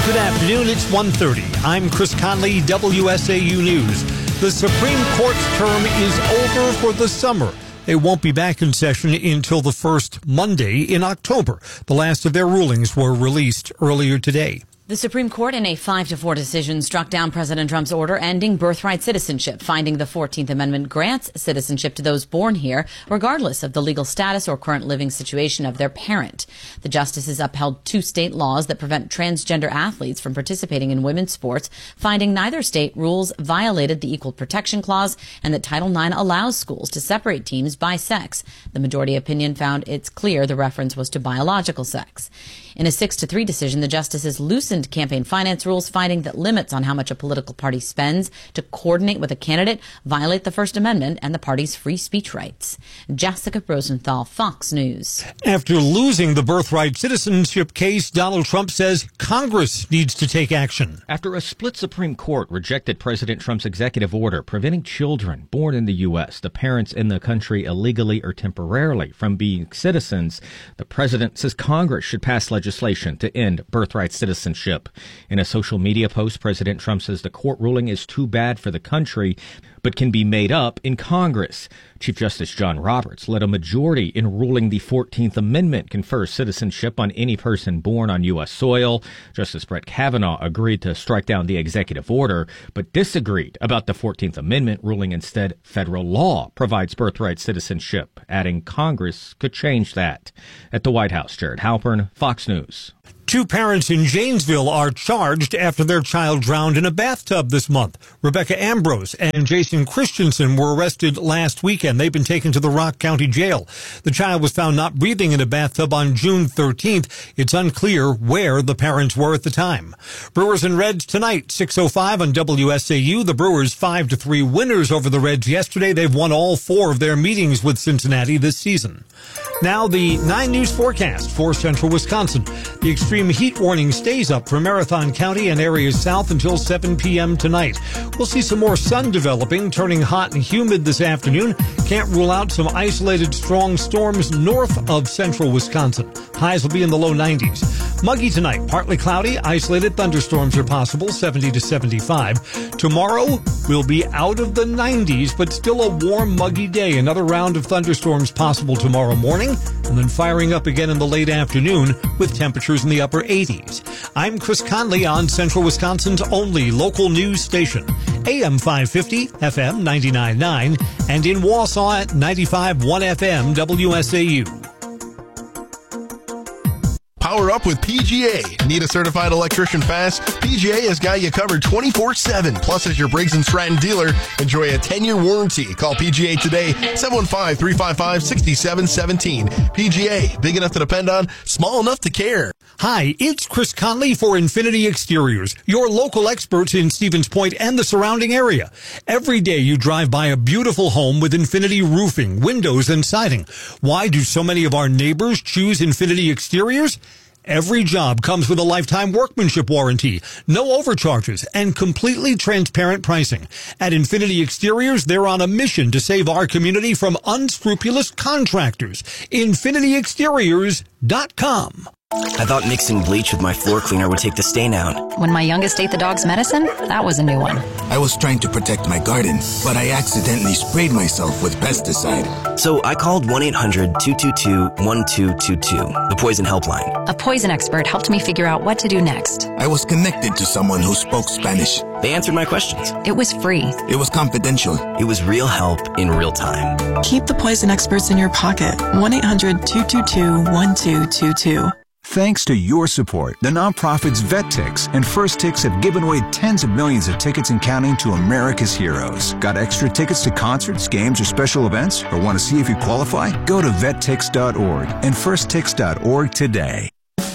Good afternoon, it's 1:30. I'm Chris Conley, WSAU News. The Supreme Court's term is over for the summer. They won't be back in session until the first Monday in October. The last of their rulings were released earlier today. The Supreme Court, in a 5-4 decision, struck down President Trump's order ending birthright citizenship, finding the 14th Amendment grants citizenship to those born here, regardless of the legal status or current living situation of their parent. The justices upheld 2 state laws that prevent transgender athletes from participating in women's sports, finding neither state rules violated the Equal Protection Clause and that Title IX allows schools to separate teams by sex. The majority opinion found it's clear the reference was to biological sex. In a 6-3 decision, the justices loosened campaign finance rules, finding that limits on how much a political party spends to coordinate with a candidate violate the First Amendment and the party's free speech rights. Jessica Rosenthal, Fox News. After losing the birthright citizenship case, Donald Trump says Congress needs to take action. After a split Supreme Court rejected President Trump's executive order preventing children born in the U.S., the parents in the country illegally or temporarily, from being citizens, the president says Congress should pass legislation to end birthright citizenship. In a social media post, President Trump says the court ruling is too bad for the country, but can be made up in Congress. Chief Justice John Roberts led a majority in ruling the 14th Amendment confers citizenship on any person born on U.S. soil. Justice Brett Kavanaugh agreed to strike down the executive order, but disagreed about the 14th Amendment, ruling instead federal law provides birthright citizenship, adding Congress could change that. At the White House, Jared Halpern, Fox News. 2 parents in Janesville are charged after their child drowned in a bathtub this month. Rebecca Ambrose and Jason Christensen were arrested last weekend. They've been taken to the Rock County Jail. The child was found not breathing in a bathtub on June 13th. It's unclear where the parents were at the time. Brewers and Reds tonight, 6:05 on WSAU. The Brewers 5-3 winners over the Reds yesterday. They've won all 4 of their meetings with Cincinnati this season. Now the 9 News forecast for central Wisconsin. The extreme heat warning stays up for Marathon County and areas south until 7 p.m. tonight. We'll see some more sun developing, turning hot and humid this afternoon. Can't rule out some isolated strong storms north of central Wisconsin. Highs will be in the low 90s. Muggy tonight, partly cloudy, isolated thunderstorms are possible, 70 to 75. Tomorrow will be out of the 90s, but still a warm, muggy day. Another round of thunderstorms possible tomorrow morning, and then firing up again in the late afternoon with temperatures in the upper 80s. I'm Chris Conley on Central Wisconsin's only local news station, AM 550, FM 99.9, and in Wausau at 95.1 FM WSAU. Power up with PGA. Need a certified electrician fast? PGA has got you covered 24/7. Plus, as your Briggs & Stratton dealer, enjoy a 10-year warranty. Call PGA today, 715-355-6717. PGA, big enough to depend on, small enough to care. Hi, it's Chris Conley for Infinity Exteriors, your local experts in Stevens Point and the surrounding area. Every day you drive by a beautiful home with Infinity roofing, windows, and siding. Why do so many of our neighbors choose Infinity Exteriors? Every job comes with a lifetime workmanship warranty, no overcharges, and completely transparent pricing. At Infinity Exteriors, they're on a mission to save our community from unscrupulous contractors. InfinityExteriors.com. I thought mixing bleach with my floor cleaner would take the stain out. When my youngest ate the dog's medicine, that was a new one. I was trying to protect my garden, but I accidentally sprayed myself with pesticide. So I called 1-800-222-1222, the poison helpline. A poison expert helped me figure out what to do next. I was connected to someone who spoke Spanish. They answered my questions. It was free. It was confidential. It was real help in real time. Keep the poison experts in your pocket. 1-800-222-1222. Thanks to your support, the nonprofits VetTix and First Tix have given away tens of millions of tickets and counting to America's heroes. Got extra tickets to concerts, games, or special events? Or want to see if you qualify? Go to vettix.org and firsttix.org today.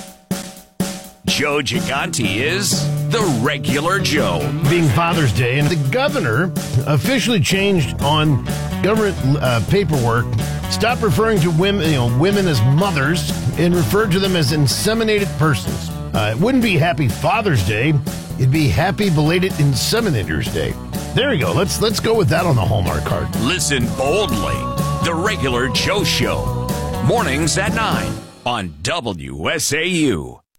Joe Gigante is the regular Joe. Being Father's Day, and the governor officially changed on government paperwork. Stop referring to women as mothers and refer to them as inseminated persons. It wouldn't be Happy Father's Day. It'd be Happy Belated Inseminators Day. There you go. Let's go with that on the Hallmark card. Listen boldly. The regular Joe Show. Mornings at 9 on WSAU.